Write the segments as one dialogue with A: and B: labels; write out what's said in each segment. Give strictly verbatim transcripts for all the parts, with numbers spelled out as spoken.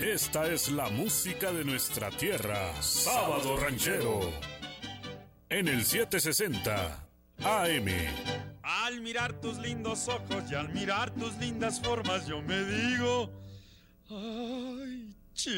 A: Esta es la música de nuestra tierra, Sábado Ranchero, en el setecientos sesenta A M.
B: Al mirar tus lindos ojos y al mirar tus lindas formas, yo me digo, ay,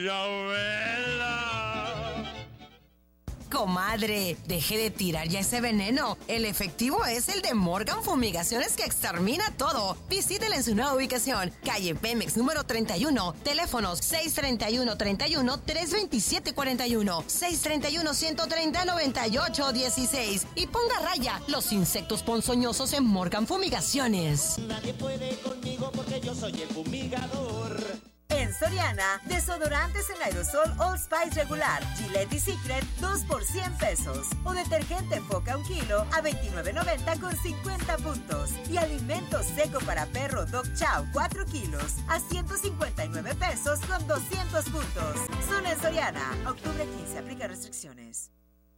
B: Chabela.
C: Comadre, deje de tirar ya ese veneno. El efectivo es el de Morgan Fumigaciones, que extermina todo. Visítela en su nueva ubicación, calle Pemex número treinta y uno, teléfonos seis treinta y uno, treinta y uno, tres veintisiete cuarenta y uno, seis treinta y uno, ciento treinta, noventa y ocho dieciséis. Y ponga raya los insectos ponzoñosos en Morgan Fumigaciones.
D: Nadie puede conmigo porque yo soy el fumigador.
E: En Soriana, desodorantes en aerosol Old Spice regular, Gillette y Secret, dos por cien pesos. O detergente Foca un kilo a veintinueve noventa con cincuenta puntos. Y alimento seco para perro Dog Chow cuatro kilos a ciento cincuenta y nueve pesos con doscientos puntos. Solo en Soriana. Octubre quince, aplica restricciones.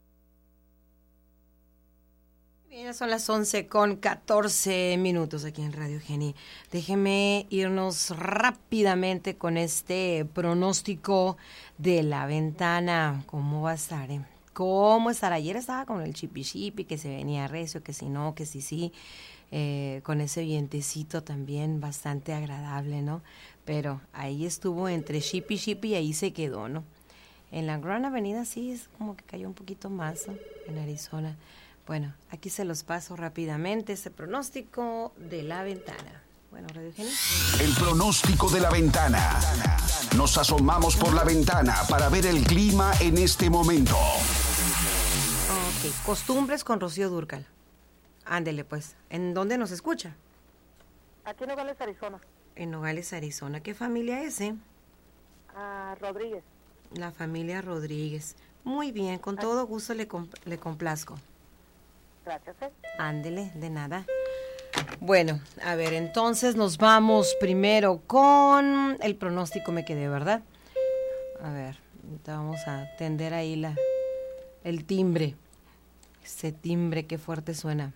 C: Bien, son las once con catorce minutos aquí en Radio Geni. Déjeme irnos rápidamente con este pronóstico de la ventana. ¿Cómo va a estar? Eh? ¿Cómo estará? Ayer estaba con el chipi chipi, que se venía recio, que si no, que si sí, eh, con ese vientecito también bastante agradable, ¿no? Pero ahí estuvo entre chipi chipi y ahí se quedó, ¿no? En la Gran Avenida sí es como que cayó un poquito más, ¿no? En Arizona. Bueno, aquí se los paso rápidamente, este pronóstico de la ventana. Bueno, Radio Geni.
F: El pronóstico de la ventana. Nos asomamos por la ventana para ver el clima en este momento.
C: Ok, costumbres con Rocío Dúrcal. Ándele pues, ¿en dónde nos escucha?
G: Aquí en Nogales, Arizona.
C: En Nogales, Arizona. ¿Qué familia es, eh?
G: Ah, Rodríguez.
C: La familia Rodríguez. Muy bien, con todo gusto le, compl- le complazco.
G: Gracias, ¿eh?
C: Ándele, de nada. Bueno, a ver, entonces nos vamos primero con el pronóstico, me quedé, ¿verdad? A ver, ahorita vamos a atender ahí la, el timbre. Ese timbre, qué fuerte suena.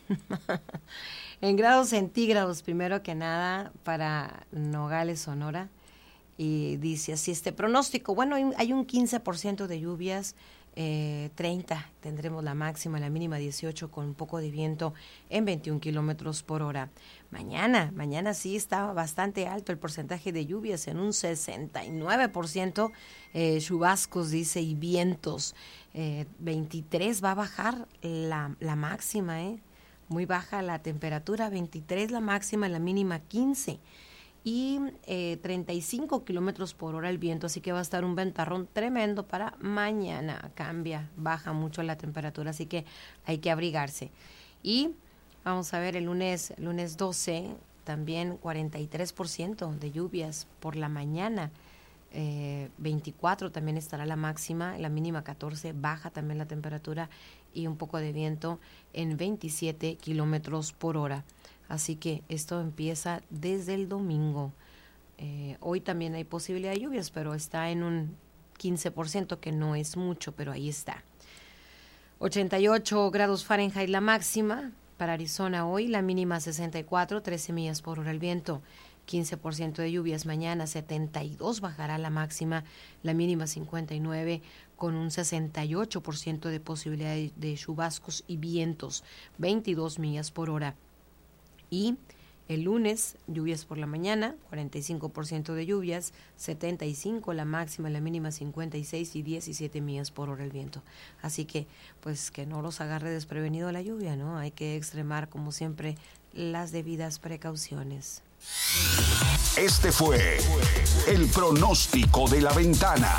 C: En grados centígrados, primero que nada, para Nogales, Sonora. Y dice así este pronóstico. Bueno, hay un quince por ciento de lluvias, eh, treinta tendremos la máxima, la mínima dieciocho, con un poco de viento en veintiún kilómetros por hora. Mañana, mañana sí está bastante alto el porcentaje de lluvias, en un sesenta y nueve por ciento, eh, chubascos, dice, y vientos. Eh, veintitrés va a bajar la, la máxima, ¿eh? Muy baja la temperatura, veintitrés la máxima, la mínima quince. Y eh, treinta y cinco kilómetros por hora el viento, así que va a estar un ventarrón tremendo para mañana. Cambia, baja mucho la temperatura, así que hay que abrigarse. Y vamos a ver el lunes, lunes doce, también cuarenta y tres por ciento de lluvias por la mañana. Eh, veinticuatro también estará la máxima, la mínima catorce, baja también la temperatura y un poco de viento en veintisiete kilómetros por hora. Así que esto empieza desde el domingo. Eh, hoy también hay posibilidad de lluvias, pero está en un quince por ciento, que no es mucho, pero ahí está. ochenta y ocho grados Fahrenheit la máxima para Arizona hoy, la mínima sesenta y cuatro, trece millas por hora el viento. quince por ciento de lluvias mañana, setenta y dos bajará la máxima, la mínima cincuenta y nueve, con un sesenta y ocho por ciento de posibilidad de, de chubascos y vientos, veintidós millas por hora. Y el lunes, lluvias por la mañana, cuarenta y cinco por ciento de lluvias, setenta y cinco la máxima, la mínima cincuenta y seis y diecisiete millas por hora el viento. Así que, pues, que no los agarre desprevenido la lluvia, ¿no? Hay que extremar, como siempre, las debidas precauciones.
F: Este fue el pronóstico de la ventana.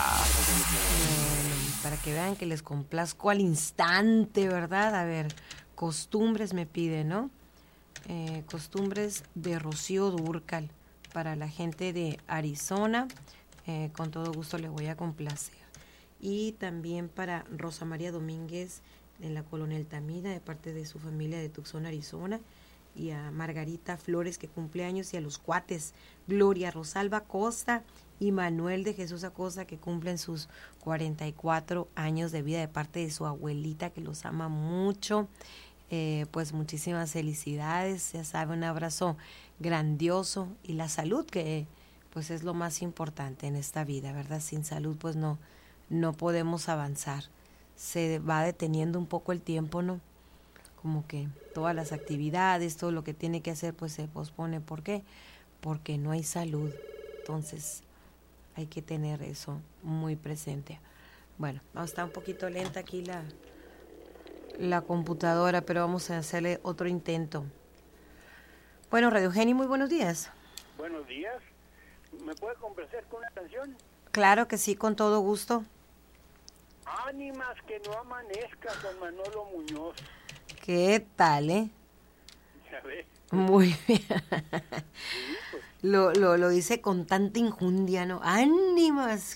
C: Eh, para que vean que les complazco al instante, ¿verdad? A ver, costumbres me pide, ¿no? Eh, costumbres de Rocío Dúrcal para la gente de Arizona, eh, con todo gusto le voy a complacer. Y también para Rosa María Domínguez en la colonia Altamira, de parte de su familia de Tucson, Arizona, y a Margarita Flores, que cumple años, y a los cuates Gloria Rosalba Costa y Manuel de Jesús Acosta, que cumplen sus cuarenta y cuatro años de vida, de parte de su abuelita, que los ama mucho. Eh, pues muchísimas felicidades, ya sabe, un abrazo grandioso, y la salud, que pues es lo más importante en esta vida, ¿verdad? Sin salud pues no, no podemos avanzar. Se va deteniendo un poco el tiempo, ¿no? Como que todas las actividades, todo lo que tiene que hacer pues se pospone. ¿Por qué? Porque no hay salud. Entonces hay que tener eso muy presente. Bueno, está un poquito lenta aquí la, la computadora, pero vamos a hacerle otro intento. Bueno, Radio Eugenia, muy buenos días.
H: Buenos días. ¿Me puede complacer con una canción?
C: Claro que sí, con todo gusto.
H: Ánimas que no amanezca, con Manolo Muñoz.
C: ¿Qué tal, eh?
H: Ya ve.
C: Muy bien.
H: Sí, pues.
C: Lo, lo, lo dice con tanta injundia, ¿no? Ánimas.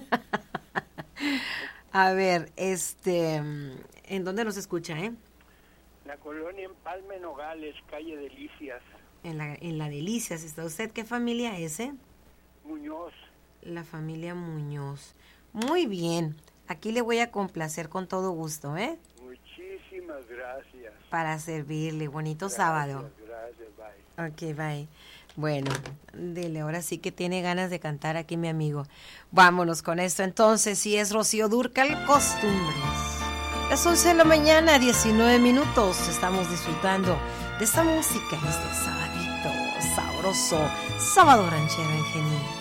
C: A ver, este, ¿en dónde nos escucha, eh?
H: La colonia Empalme Nogales, calle Delicias.
C: En la, en la Delicias está usted. ¿Qué familia es, eh?
H: Muñoz.
C: La familia Muñoz. Muy bien. Aquí le voy a complacer con todo gusto, ¿eh?
H: Muchísimas gracias.
C: Para servirle. Bonito
H: Gracias,
C: sábado.
H: Gracias, bye.
C: Ok, bye. Bueno, dile, ahora sí que tiene ganas de cantar aquí mi amigo. Vámonos con esto entonces, si es Rocío Dúrcal, Costumbres. Las once de la mañana, diecinueve minutos, estamos disfrutando de esta música, este sabadito sabroso, sábado ranchero en Genil.